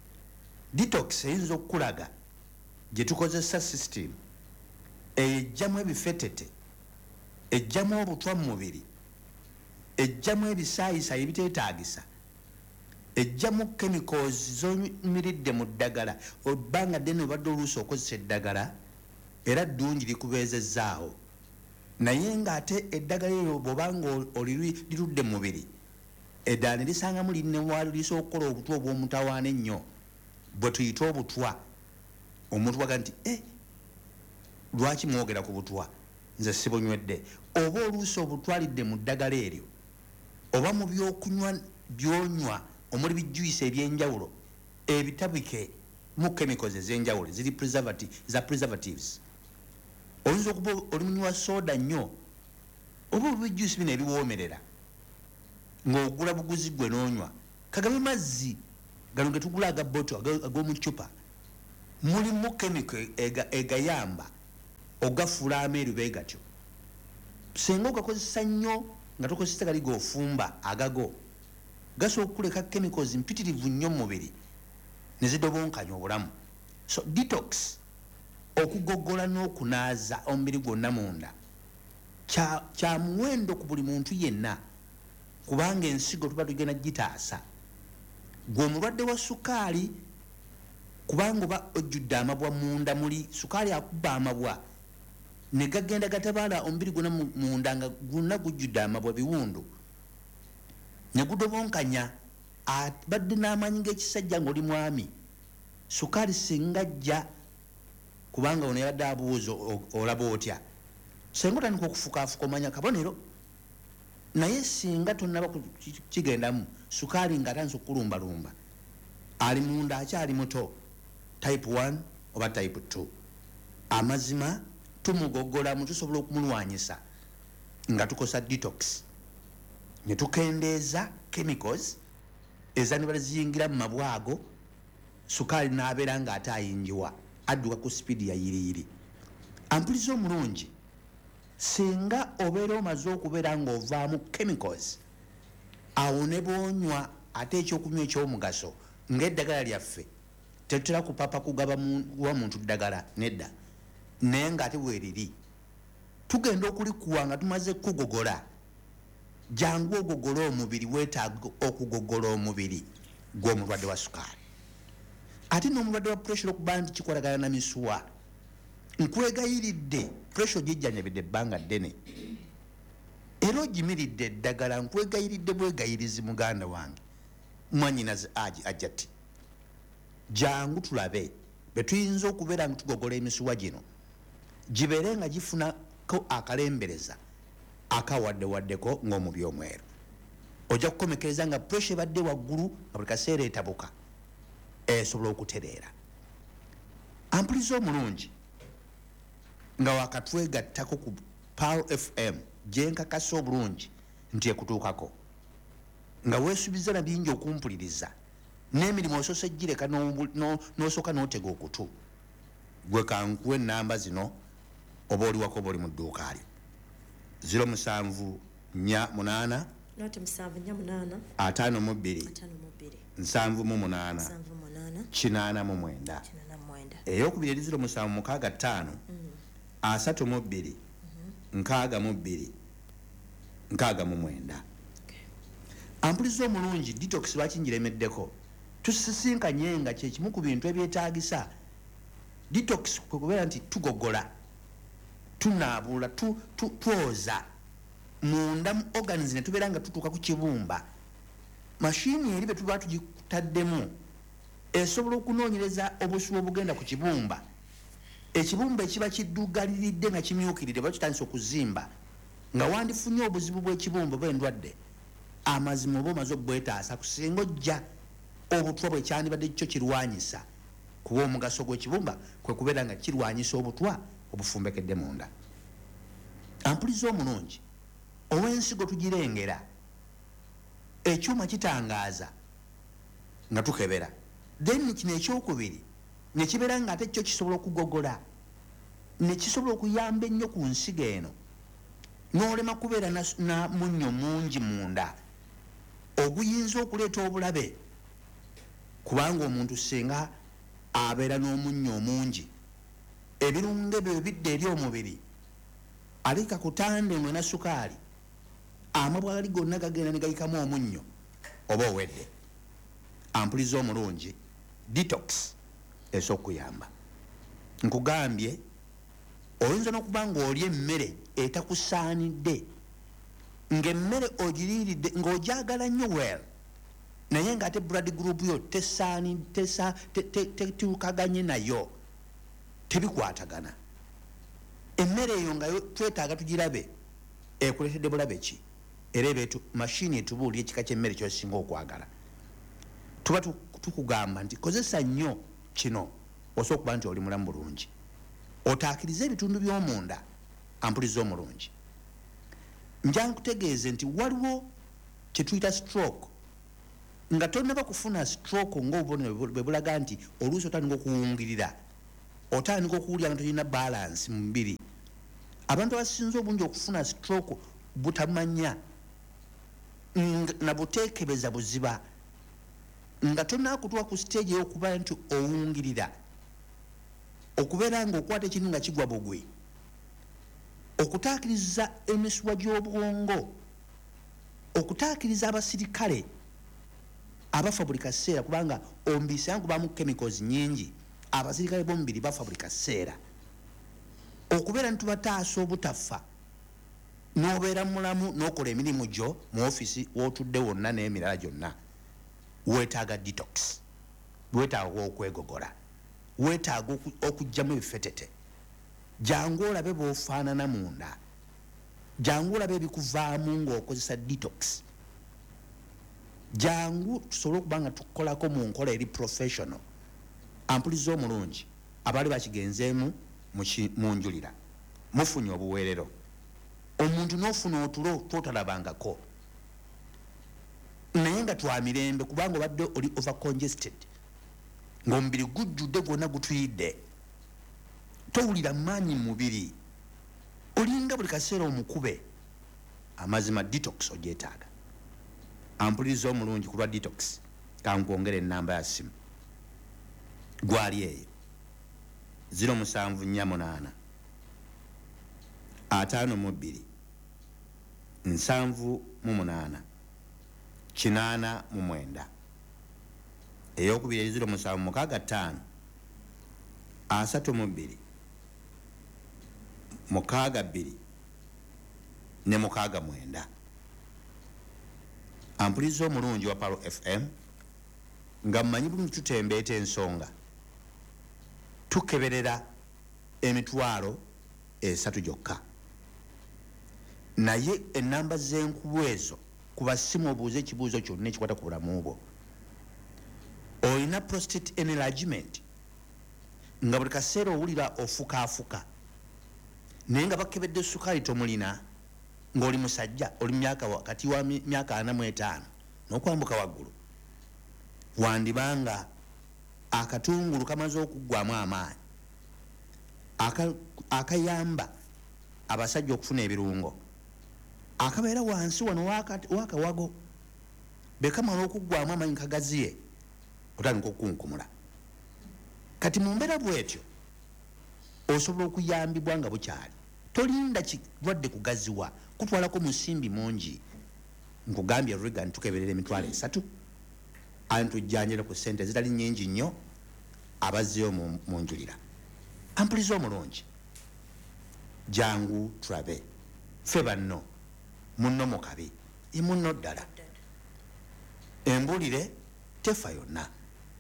Detox eyinza okukulaga gye tukozesa system ejjamu ebifetete ejjamu obutwa mu mubiri ejjamu ebisaayisa ebiteetaagisa ejjamu chemicals z'omiridde mu ddagala obbanga ddene obadde oluusi okozesa eddagala era ddungi likubeezezzaawo naye ng'ate eddagala eryo bw'obanga olirudde mu mubiri eddala ne lisangamu linnewalo lisobola okukola obutwa obw'omutawaana ennyo bwe tuyita obutwa omuntu waga nti e lwaki mwogera ku butwa nze sibunywedde oba oluusi obutwalidde mu ddagala eryo oba mu byokunywa byonywa omuli bijuyisa ebyenjawulo ebitabike mu chemicals ez'enjawulo ziri za preservatives. Oyinza okuba oli munywa soda nnyo oba bijuyisi bino ebiwoomerera ng'ogula buguzi gwe n'onywa kagabe mazzi gano ge tugula aga boto ag'omu cupa mulimu chemical egayamba ogafuula ameeru bee gatyo singa ogakozesa nnyo nga tokozesa gali g'ofumba agago gasobola okuleka chemicals mpitirivu nnyo mu mubiri ne zidobonkanya obulamu. So detox okugogola n'okunaaza omubiri gwonna munda kya, kya muwendo ku buli muntu yenna kubanga ensigo tuba tugenda gitaasa gwe omulwadde wa sukaali kubanga oba ojjudde amabwa munda muli sukaali akubba amabwa ne gagenda gatabaala omubiri gwonna munda nga gwonna gujjudde amabwa biwundu ne gudobonkanya abadde n'amaanyi g'ekisajja ng'oli mwami sukaali singa ajja kubanga ono yabadde abuuza olaba otya singa otandika okufukaafuka omanya kabonero naye singa tonnaba kigendamu sukaali ng'atandise okulumbalumba ali munda akyali muto type one oba type two amazima tumugogolamu tusobola okumulwanyisa nga tukosa detox ne tukendeeza chemicals ezanibala ziyingira mu mabwago sukaali n'abeera ng'ate ayingiwa adduka ku sipiidi ya yiriyiri. Ampuliza omulungi singa obeera omaze okubeera ng'ovaamu chemicals awo ne bwonywa ate ekyokunywa ekyomugaso ng'eddagala lyaffe tetutera kupapa kugaba wa muntu ddagala nedda naye ng'ate bweriri tugenda okulikuwa nga tumaze kugogola jangu ogogola omubiri weetaaga okugogola omubiri gw'omulwadde wa sukaali ate n'omulwadde wa pressure okuba nti kikolagana na misuwa nkwegayiridde pressure gijjanyabidde ebbanga ddene era ogimiridde eddagala nkwegayiridde bwegayirizi muganda wange mwanyinazi ajati jangu tulabe betuyinza okubeera nga tugogola emisuwa gino gibeere nga gifunako akalembereza akawaddewaddeko ng'omubi omweru ojja kukomekereza nga pressure ebadde waggulu nga buli kaseera etabuka esobola okutereera. Ampuliza omulungi nga wakatwegattako ku Pearl F M gyenkakasa obulungi nti ekutuukako nga weesuubiza na bingi okumpuliriza n'emirimu osoose gireka n'osooka n'otega okutu, gwe kankuwa ennamba zino oba oli wako oba oli mu dduuka lyo. zero musanvu nnya munaana ataano mu bbiri nsanvu mu munaana kinaana mu mwenda. eyokubiri eri zero musanvu mukaaga ttaano asatu mu bbiri nkaaga mu bbiri nkaaga mu mwenda. Ampuliza omulungi detox lwaki ngiremeddeko tusisinkanye nga kyekimu ku bintu ebyetaagisa. Detox kwe kubeera nti tugogola, tunaabula, twoza munda mu organs ne tubeera nga tutuuka ku kibumba. Mashini eri bwe tuba tugitaddemu esobola okunoonyereza obusubi obugenda ku kibumba. Ekibumba ekiba kiddugaliridde nga kimyukiridde oba kitandise okuzimba nga wandifunye obuzibu bw'ekibumba oba endwadde, amazima oba omaze okubwetaasa kusinga ojja obutwa bwe kyandibadde kikyo kirwanyisa, kuba omugaso gw'ekibumba kwe kubeera nga kirwanyisa obutwa obufumbekedde munda. Ampuliza omulungi ow'ensigo tugirengera, ekyuma kitangaaza nga tukebera, then kino ekyokubiri ne kibeera nga ate kyo kisobola okugogola ne kisobola okuyamba ennyo ku nsigo eno n'olema kubeera na munnyo mungi munda oguyinza okuleeta obulabe, kubanga omuntu singa abeera n'omunnyo omungi ebirungo ebyo ebidde eri omubiri alika kutande mwe na sukaali, amabwa gali gonna gagenda ne gayikamu omunnyo oba owedde. Ampuliza omulungi detox esokuyamba. Nkugambye oyinza n'okuba ng'olya emmere etakusaanidde, ng'emmere ogiriiridde ng'ogyagala nnyo well, naye ng'ate blood group yo tesaani tesa tetuukaganye nayo, tebikwatagana. Emmere eyo nga twetaaga tugirabe ekuleetedde bulabe ki, era ebeetu mashini etubuulira ekika ky'emmere ky'osinga okwagala. Tuba tukugamba nti kozesa nnyo kino osobola okuba nti oli mulamu bulungi, otaakiriza ebitundu by'omunda. Ampuliza omulungi nja nkutegeeze nti waliwo kye tuyita stroke, nga tonnaba kufuna stroke ng'obubonero bwe bulaga nti oluusi otandika okuwungirira, otandika okuwulira nga tolina balance mu mubiri. Abantu abasinze obungi okufuna stroke butamanya na buteekebeza buziba, nga tonaakutuuka ku stage ey'okuba nti owungirira, okubeera ng'okwata ekintu nga kigwa bugwi, okutaakiriza emisuwa gy'obwongo, okutaakiriza abasirikale abafa buli kaseera, kubanga omubisi yankubamu chemicals nyingi, abasirikale b'omubiri bafa buli kaseera. Okubeera ntubataasa obutafa n'obeera mulamu n'okola emirimu gyo mu ofisi w'otudde wonna n'emirala gyonna, weetaaga detox, weetaaga okwegogola, weetaaga okugyamu ebifetete. Jangu olabe bw'ofaanana munda, jangu olabe ebikuvaamu ng'okozesa detox. Jangu tusobole okuba nga tukolako mu nkola eri professional. Ampuliza omulungi abaali bakigenzeemu mu njulira mufunye obuweerero. Omuntu n'ofuna otulo twotalabangako, naye nga twa mirembe kubanga obadde oli over congested, ng'omubiri gujjudde gwonna gutuyidde, towulira maanyi mu mubiri, olinga buli kaseera omukube. Amazima detox ogyetaaga. Ampuliza omulungi ku lwa detox kankwongera ennamba ya simu gwali eyo zero musanvu nnya munaana ataano mu bbiri nsanvu mu munaana kinaana mu mwenda. eyokubiri zero musanvu mukaaga ttaano asatu mu bbiri mukaaga bbiri ne mukaaga mwenda. Ampuliza omulungi wa Pearl F M nga mmanyi buli tutembeeta ensonga, tukeberera emitwalo esatu gyokka, naye ennamba z'enkubu ezo ku basimu obuuze ekibuuzo kyonna ekikwata ku bulamu bwo olina prostate enlargement nga buli kaseera owulira ofukaafuka naye nga bakebedde sukaali tomulina ng'oli musajja oli myaka wakati wa myaka ana mu etaano n'okwambuka waggulu wandibanga akatungulu kamaze okuggwamu amaanyi akayamba abasajja okufuna ebirungo akabeera wansi wano wakawago bekamala okuggwamu amaanyi kagaziye otandika okukunkumula kati mu mbeera bwetyo osobola okuyambibwa nga bukyali tolinda kirwadde kugaziwa kutwalako musimbi mungi nkugambye Riga ntukeberera emitwalo esatu antujjanjira ku ssente zitali nnyingi nnyo abazzeyo mu njulira ampuliza omulungi jangu tulabe ffe banno munno mukabi imunno ddala embulire tefa yonna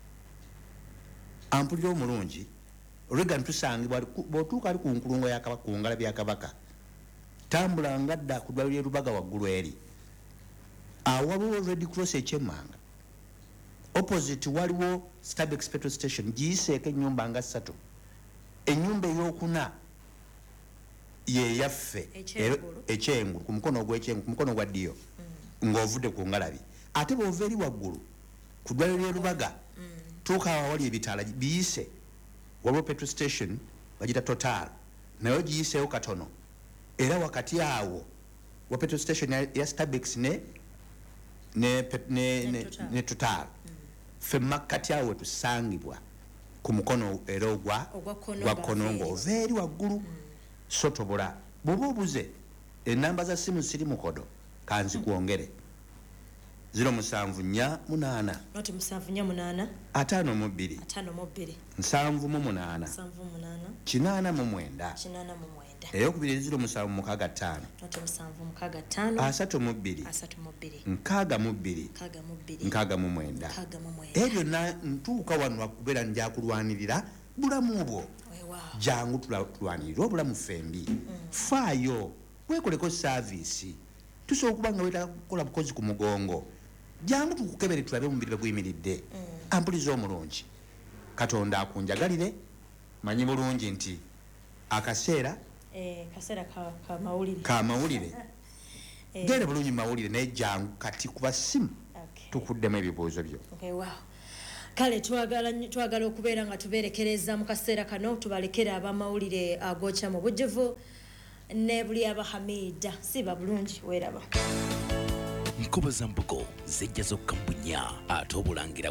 ampulira omulungi Riga ntusangibwa bw'otuuka ali ku nkulungo y'akabaka ku ngalabi ya kabaka tambula nga dda ku ddwaliro ly'erubaga waggulu eri awo waliwo Red Cross ekyemmanga opposite waliwo Starbex petrol station giyiseeko ennyumba nga ssatu ennyumba ey'okuna ye yaffe ekyengulu ku mukono ogw'ekyengulu ku mukono gwa ddyo ng'ovudde ku ngalabi ate bw'ova eri waggulu ku ddwaliro ly'erubaga tuuka awo awali ebitaala biyise waliwo petrol station bagita Total nayo giyiseewo katono era wakati awo wa petrol station ya Starbex ne ne ne ne, ne Total ffe makkati awo tusangibwa ku mukono era ogwa gwa konongo ova eri waggulu so tobola bw'oba obuze ennamba za simu siri mukodo kanzikuwongere zero musanvu nnya munaana noti musanvu nnya munaana ataano mu bbiri ataano mu bbiri nsanvu mu munaana nsanvu mu munaana kinaana mu mwenda kinaana mu mwenda eyokubiri zero musanvu mukaaga ttaano noti musanvu mukaaga ttaano asatu mu bbiri asatu mu bbiri nkaaga mu bbiri nkaaga mu bbiri nkaaga mu mwenda nkaaga mu mwenda ebyo byonna ntuuka wano okubeera njakulwanirira bulamu bwo jangu tulwanirira obulamu fembi faayo weekoleko saaviisi tusobola okuba nga wetaaga kukola bukozi ku mugongo jangu tukukebere tulabe omubiri beguyimiridde ampuliza omulungi katonda akunjagalire manyi bulungi nti akaseera kaseera ka mawulire ka mawulire genda bulungi mawulire naye jangu kati kuba simu tukuddemu ebibuuzo byo kale twagala okubeera nga tuberekereza mu kaseera kano tubalekere abamawulire agokya mu bujjuvu ne buli abahamida siba bulungi weeraba nkoba za mbugo zijja zokka mbunya ate obulangira